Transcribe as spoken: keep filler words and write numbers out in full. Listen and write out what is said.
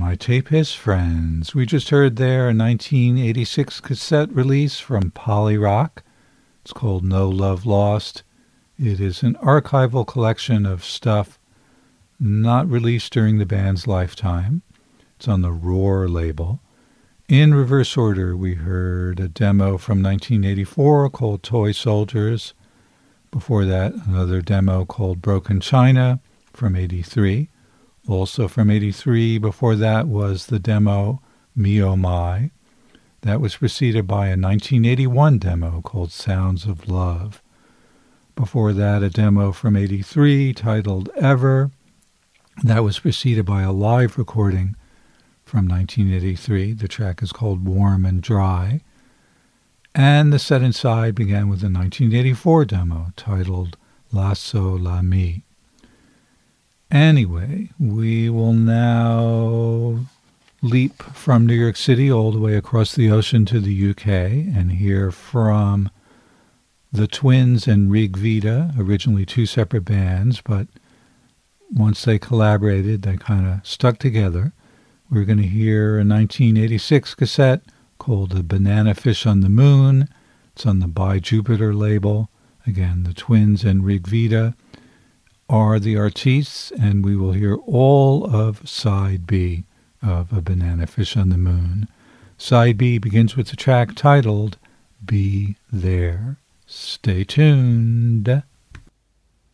My Tape Hiss friends. We just heard there a nineteen eighty-six cassette release from Polyrock. It's called No Love Lost. It is an archival collection of stuff not released during the band's lifetime. It's on the Roar label. In reverse order, we heard a demo from nineteen eighty-four called Toy Soldiers. Before that, another demo called Broken China from eighty-three. Also from eighty-three, before that was the demo Me Oh My. That was preceded by a nineteen eighty-one demo called Sounds of Love. Before that, a demo from eighty-three titled Ever. That was preceded by a live recording from nineteen eighty-three. The track is called Warm and Dry. And the set inside began with a nineteen eighty-four demo titled Lasso La Mi. Anyway, we will now leap from New York City all the way across the ocean to the U K and hear from the Twins and Rig Vita, originally two separate bands, but once they collaborated, they kind of stuck together. We're going to hear a nineteen eighty-six cassette called The Banana Fish on the Moon. It's on the By Jupiter label. Again, the Twins and Rig Vita are the artists, and we will hear all of Side B of A Banana Fish on the Moon. Side B begins with the track titled Be There. Stay tuned.